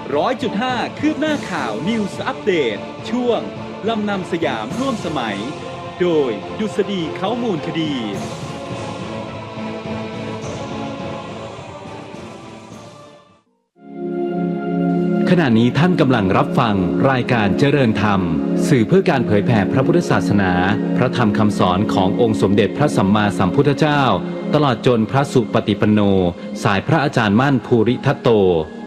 100.5 คืบหน้าข่าว News อัปเดตช่วงลำนำสยามร่วมสมัยโดยดุษฎีเขามูลคดีขณะนี้ท่านกำลังรับฟังรายการเจริญธรรมสื่อเพื่อการเผยแผ่พระพุทธศาสนาพระธรรมคำสอนขององค์สมเด็จพระสัมมาสัมพุทธเจ้าตลอดจนพระสุปฏิปันโนสายพระอาจารย์มั่นภูริทัตโต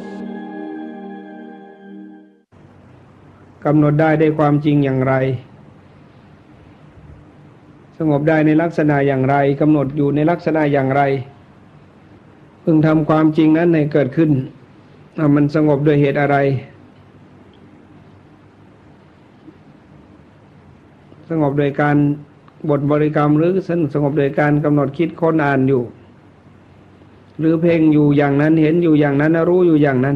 กำหนดได้ด้วยความจริงอย่างไรสงบได้ในลักษณะอย่างไรกำหนดอยู่ในลักษณะอย่างไรพึงทำความจริงนั้นให้เกิดขึ้นมันสงบด้วยเหตุอะไรสงบโดยการบทบริกรรมหรือสงบโดยการกำหนดคิดค้นอ่านอยู่หรือเพ่งอยู่อย่างนั้นเห็นอยู่อย่างนั้นรู้อยู่อย่างนั้น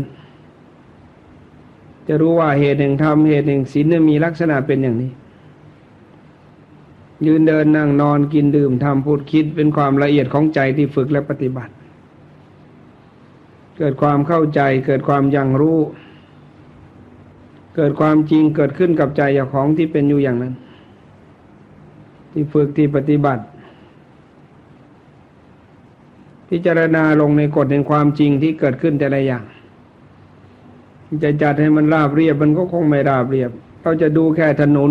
จะรู้ว่าเหตุแห่งธรรมเหตุแห่งศีลมีลักษณะเป็นอย่างนี้ยืนเดินนั่งนอนกินดื่มทำพูดคิดเป็นความละเอียดของใจที่ฝึกและปฏิบัติเกิดความเข้าใจเกิดความยังรู้เกิดความจริงเกิดขึ้นกับใจอย่างของที่เป็นอยู่อย่างนั้นที่ฝึกที่ปฏิบัติพิจารณาลงในกฎแห่งความจริงที่เกิดขึ้นแต่ละอย่างจะจัดให้มันราบเรียบมันก็คงไม่ราบเรียบเราจะดูแค่ถนน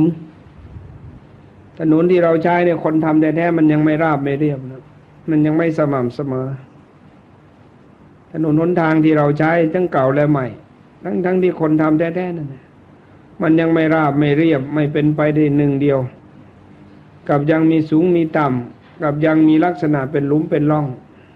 ที่เราใช้เนี่ยคนทำแท้ๆมันยังไม่ราบไม่เรียบนะมันยังไม่สม่ำเสมอถนนหนทางที่เราใช้ทั้งเก่าและใหม่ทั้งที่คนทำแท้ๆนั่นมันยังไม่ราบไม่เรียบไม่เป็นไปได้หนึ่งเดียวกับยังมีสูงมีต่ำกับยังมีลักษณะเป็นหลุมเป็นร่อง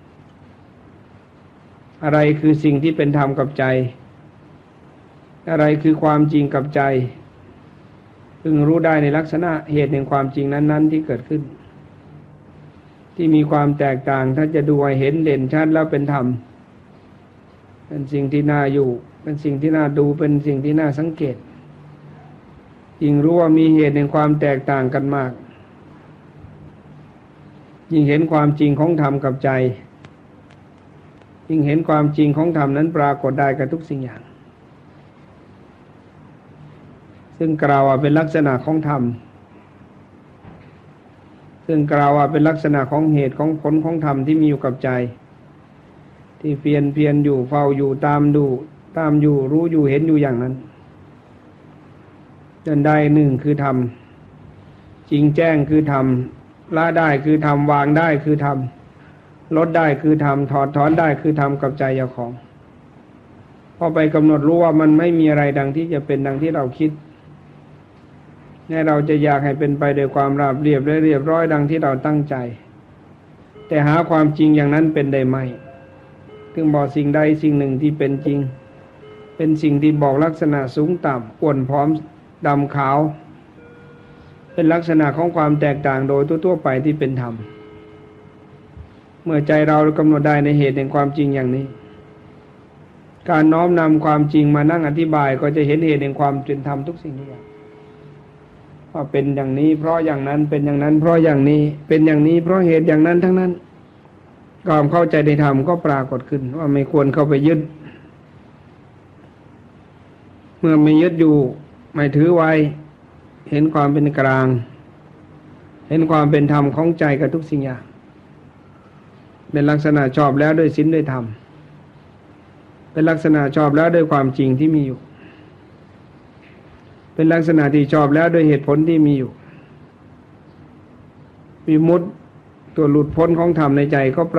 อะไรคือสิ่งที่เป็นธรรมกับใจอะไรคือความจริงกับใจพึงรู้ได้ในลักษณะเหตุแห่งความจริงนั้นๆที่เกิดขึ้นที่มีความแตกต่างถ้าจะดูให้เห็นเด่นชัดแล้วเป็นธรรมเป็นสิ่งที่น่าอยู่เป็นสิ่งที่น่าดูเป็นสิ่งที่น่าสังเกตยิ่งรู้ว่ามีเหตุแห่งความแตกต่างกันมากยิ่งเห็นความจริงของธรรมกับใจยิ่งเห็นความจริงของธรรมนั้นปรากฏได้กับทุกสิ่งอย่างซึ่งกล่าวว่าเป็นลักษณะของธรรมซึ่งกล่าวว่าเป็นลักษณะของเหตุของผลของธรรมที่มีอยู่กับใจที่เพียรอยู่เฝ้าอยู่ตามดูตามอยู่รู้อยู่เห็นอยู่อย่างนั้นจนได้หนึ่งคือธรรมจริงแจ้งคือธรรมละได้คือธรรมวางได้คือธรรมลดได้คือธรรมถอดถอนได้คือธรรมกับใจเจ้าของพอไปกำหนดรู้ว่ามันไม่มีอะไรดังที่จะเป็นดังที่เราคิดแม้เราจะอยากให้เป็นไปโดยความราบเรียบและเรียบร้อยดังที่เราตั้งใจแต่หาความจริงอย่างนั้นเป็นได้ไหมถึงบอกสิ่งใดสิ่งหนึ่งที่เป็นจริงเป็นสิ่งที่บอกลักษณะสูงต่ำอ้วนผอมดำขาวเป็นลักษณะของความแตกต่างโดยทั่วๆไปที่เป็นธรรมเมื่อใจเรากำหนดได้ในเหตุแห่งความจริงอย่างนี้การน้อมนำความจริงมานั่งอธิบายก็จะเห็นเหตุแห่งความเป็นธรรมทุกสิ่งทุกอย่างว่าเป็นอย่างนี้เพราะอย่างนั้นเป็นอย่างนั้นเพราะอย่างนี้เป็นอย่างนี้เพราะเหตุอย่างนั้นทั้งนั้นความเข้าใจในธรรมก็ปรากฏขึ้นว่าไม่ควรเข้าไปยึดเมื่อไม่ยึดอยู่ไม่ถือไว้เห็นความเป็นกลางเห็นความเป็นธรรมของใจกับทุกสิ่งอย่างเป็นลักษณะชอบแล้วด้วยศีลด้วยธรรมเป็นลักษณะชอบแล้วด้วยความจริงที่มีอยู่เป็นลักษณะที่ชอบแล้วด้วยเหตุผลที่มีอยู่วิมุตติตัวหลุดพ้นของธรรมในใจก็